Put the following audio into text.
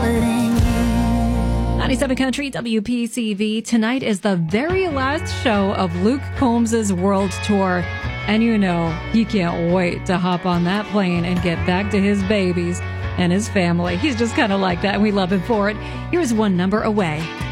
97 Country WPCV. Tonight is the very last show of Luke Combs' World Tour. And you know, he can't wait to hop on that plane and get back to his babies and his family. He's just kind of like that, and we love him for it. Here's One Number Away.